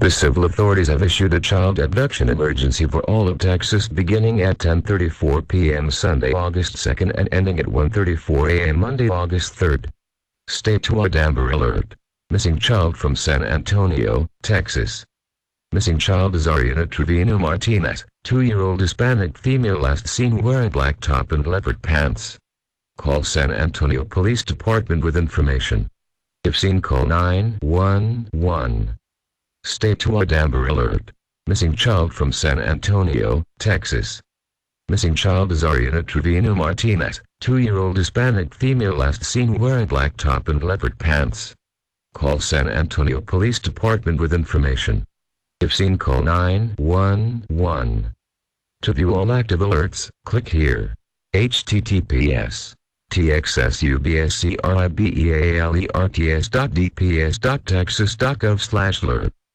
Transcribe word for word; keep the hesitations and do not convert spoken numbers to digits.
The civil authorities have issued a child abduction emergency for all of Texas beginning at ten thirty-four p m Sunday, August second and ending at one thirty-four a m Monday, August third. State to Amber Alert. Missing child from San Antonio, Texas. Missing child is Ariana Trevino Martinez, two-year-old Hispanic female, last seen wearing black top and leopard pants. Call San Antonio Police Department with information. If seen, call nine one one. Stay to Amber Alert. Missing child from San Antonio, Texas. Missing child is Ariana Trevino Martinez, two-year-old Hispanic female, last seen wearing black top and leopard pants. Call San Antonio Police Department with information. If seen, call nine one one. To view all active alerts, click here. H T T P S T X S U B S C R I B E A L E R T S dot D P S dot texas dot gov slash alert.